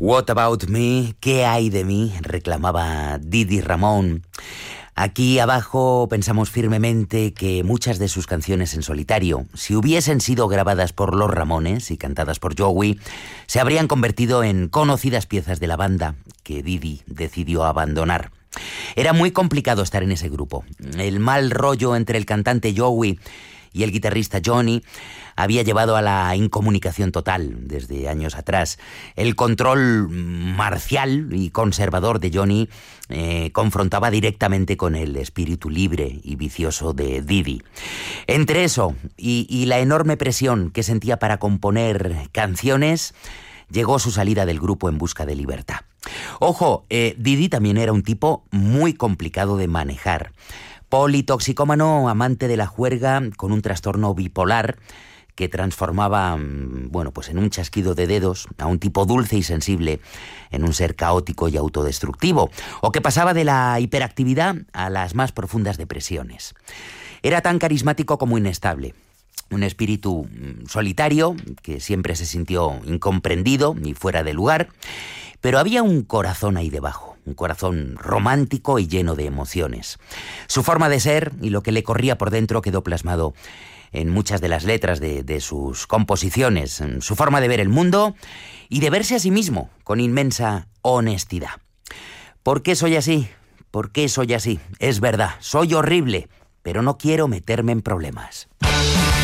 What about me? ¿Qué hay de mí? Reclamaba Didi Ramón. Aquí abajo pensamos firmemente que muchas de sus canciones en solitario, si hubiesen sido grabadas por los Ramones y cantadas por Joey, se habrían convertido en conocidas piezas de la banda que Didi decidió abandonar. Era muy complicado estar en ese grupo. El mal rollo entre el cantante Joey y el guitarrista Johnny había llevado a la incomunicación total desde años atrás. El control marcial y conservador de Johnny confrontaba directamente con el espíritu libre y vicioso de Didi. Entre eso y la enorme presión que sentía para componer canciones, llegó su salida del grupo en busca de libertad. Ojo, Didi también era un tipo muy complicado de manejar. Politoxicómano, amante de la juerga, con un trastorno bipolar que transformaba, pues en un chasquido de dedos a un tipo dulce y sensible en un ser caótico y autodestructivo, o que pasaba de la hiperactividad a las más profundas depresiones. Era tan carismático como inestable. Un espíritu solitario que siempre se sintió incomprendido y fuera de lugar, pero había un corazón ahí debajo, un corazón romántico y lleno de emociones. Su forma de ser y lo que le corría por dentro quedó plasmado en muchas de las letras de sus composiciones, en su forma de ver el mundo y de verse a sí mismo con inmensa honestidad. ¿Por qué soy así? ¿Por qué soy así? Es verdad, soy horrible, pero no quiero meterme en problemas.